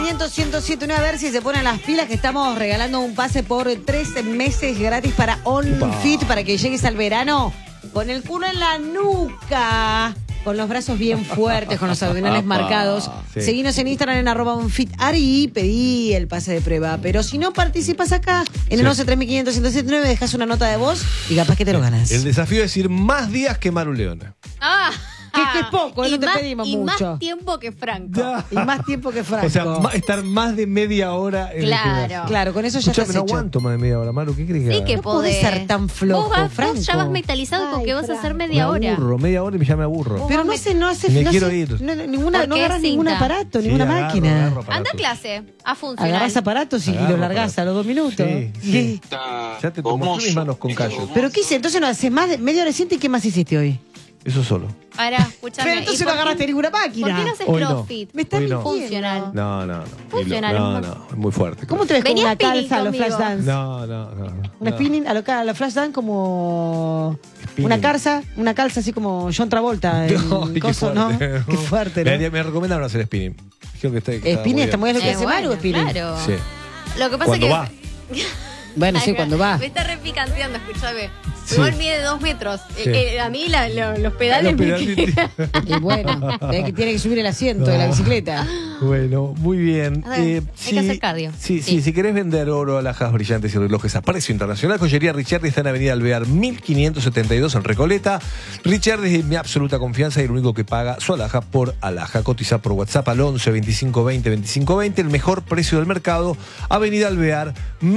3500-1079, a ver si se ponen las pilas, que estamos regalando un pase por 3 meses gratis para OnFit, para que llegues al verano con el culo en la nuca, con los brazos bien fuertes, con los abdominales marcados. Sí. Seguinos en Instagram en @OnFitAri y pedí el pase de prueba. Pero si no participas acá, en el 11-3500-1079, dejas una nota de voz y capaz que te lo ganas. El desafío es ir más días que Maru Leona. Que es poco, no te pedimos y mucho. más tiempo que Franco. Ya. Y más tiempo que Franco. O sea, estar más de media hora en el gimnasio. Claro, con eso ya Escuchame, estás no hecho. aguanto más de media hora, Maru. ¿Qué crees que Sí haga? que No podés podés ser tan flojo, Franco. Vos ya vas mentalizado con que vas a hacer media me hora. aburro, media hora y ya me aburro. Pero no hace, Me no quiero hace- ir. ninguna, no ¿Por qué agarras ningún cinta? aparato, Sí, ninguna agarro máquina. aparatos. Anda a clase, a funcionar. Agarrás aparatos y Agarro los largás aparatos. a los 2 minutos. Sí, sí. Ya te tomó mis manos con callos. Pero ¿qué hice? Entonces no haces más de media hora reciente y ¿qué más hiciste hoy? Eso solo. Ahora, escúchame. Pero entonces ¿y no por qué- agarraste ninguna máquina. ¿Por qué no haces Hoy no. CrossFit? Me estás Hoy no. mintiendo. Funcional. No. Funcional, No, es no, es muy fuerte. ¿Cómo te ves con Venía una spinning calza a los conmigo. flash dance? No. Una spinning a los flash dance como Spinning. una calza así como John Travolta en Ay, qué coso, ¿no? fuerte. Qué fuerte, ¿no? Me recomendaron hacer spinning. Dijeron que Spinning está muy bien. Lo que hace bueno, Maru, spinning. claro. Sí. Lo que pasa Cuando es que... va. Bueno, sí, cuando va. Me está repicanteando, escúchame. Sí. Igual mide 2 metros. Sí. A mí los pedales Los me pedales- quedan. Y bueno, tiene que subir el asiento de la bicicleta. Bueno, muy bien. Hay que hacer cardio. Sí, Sí. si querés vender oro, alhajas brillantes y relojes a precio internacional, Joyería Richardi está en Avenida Alvear 1572 en Recoleta. Richardi es mi absoluta confianza y el único que paga su alhaja por alhaja. Cotiza por WhatsApp al 11 25 20 25 20. El mejor precio del mercado, Avenida Alvear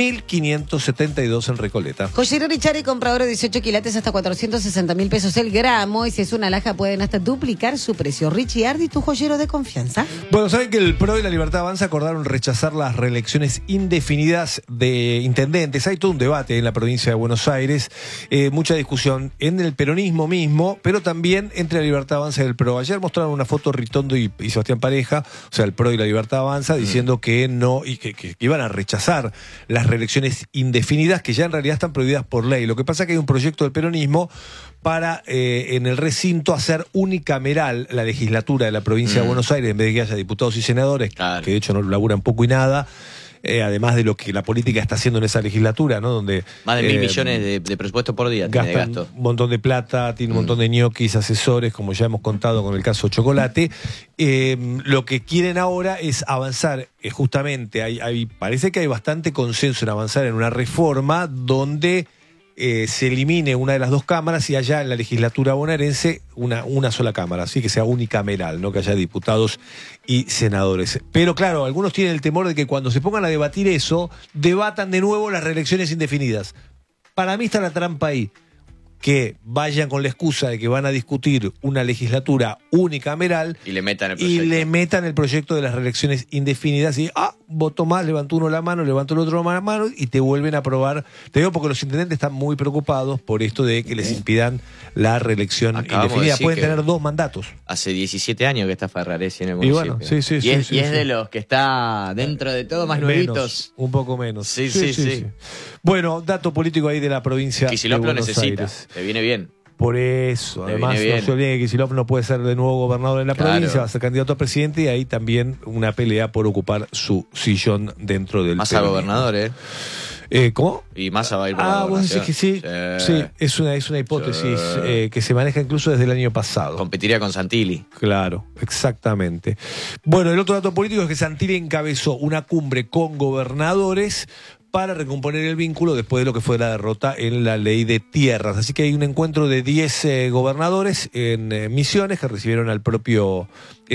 1572 en Recoleta. Joyería Richardi, comprador de 18 quilates hasta 460.000 pesos el gramo. Y si es una alhaja, pueden hasta duplicar su precio. Richardi, tu joyero de confianza. Bueno, saben que el PRO y la Libertad Avanza acordaron rechazar las reelecciones indefinidas de intendentes. Hay todo un debate en la provincia de Buenos Aires, mucha discusión en el peronismo mismo, pero también entre la Libertad Avanza y el PRO. Ayer mostraron una foto Ritondo y Sebastián Pareja, o sea, el PRO y la Libertad Avanza, diciendo que no, y que iban a rechazar las reelecciones indefinidas, que ya en realidad están prohibidas por ley. Lo que pasa es que hay un proyecto del peronismo para en el recinto hacer unicameral la legislatura de la provincia de Buenos Aires, en vez de que haya diputados y senadores, Claro. que de hecho no laburan poco y nada, además de lo que la política está haciendo en esa legislatura, ¿no? Donde Más de 1.000 millones de presupuesto por día tiene de gastan gasto. un montón de plata, tiene un montón de ñoquis, asesores, como ya hemos contado con el caso Chocolate. Lo que quieren ahora es avanzar, justamente, parece que hay bastante consenso en avanzar en una reforma donde se elimine una de las dos cámaras y haya en la legislatura bonaerense una sola cámara, así que sea unicameral, no que haya diputados y senadores. Pero claro, algunos tienen el temor de que cuando se pongan a debatir eso, debatan de nuevo las reelecciones indefinidas. Para mí está la trampa ahí, que vayan con la excusa de que van a discutir una legislatura unicameral Y le metan el y proyecto. le metan el proyecto de las reelecciones indefinidas y, votó más, levantó uno la mano, levantó el otro la mano y te vuelven a aprobar. Te digo porque los intendentes están muy preocupados por esto de que les impidan la reelección Acabamos de indefinida. decir Pueden que- tener 2 mandatos. Hace 17 años que está Ferraresi en el Y municipio. bueno, sí, y es, sí, y es sí. de los que está dentro de todo más nuevitos. Un poco menos. Sí. Bueno, dato político ahí de la provincia Kicillof de lo Buenos necesita. Aires. Le viene bien. Por eso, Le además viene no bien. se olviden que Kicillof no puede ser de nuevo gobernador en la Claro. provincia, va a ser candidato a presidente y ahí también una pelea por ocupar su sillón dentro del Massa peronismo. gobernador, ¿eh? ¿Cómo? Y Massa va a ir por la Vos decís que sí. Sí, es una hipótesis que se maneja incluso desde el año pasado. Competiría con Santilli. Claro, exactamente. Bueno, el otro dato político es que Santilli encabezó una cumbre con gobernadores para recomponer el vínculo después de lo que fue la derrota en la ley de tierras. Así que hay un encuentro de 10 gobernadores en Misiones que recibieron al propio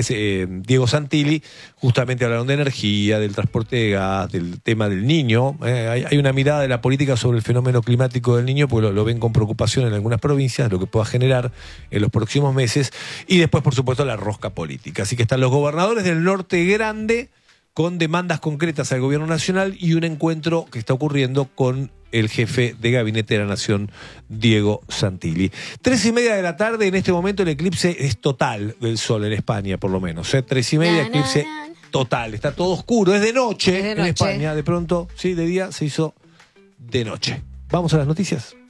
Diego Santilli. Justamente hablaron de energía, del transporte de gas, del tema del niño. Hay una mirada de la política sobre el fenómeno climático del niño, porque lo ven con preocupación en algunas provincias, lo que pueda generar en los próximos meses. Y después, por supuesto, la rosca política. Así que están los gobernadores del norte grande con demandas concretas al gobierno nacional y un encuentro que está ocurriendo con el jefe de gabinete de la Nación, Diego Santilli. 3:30 de la tarde, en este momento el eclipse es total del sol en España, por lo menos. 3:30, eclipse total. Está todo oscuro, es de noche, Es de en noche. España. De pronto, sí, de día se hizo de noche. Vamos a las noticias.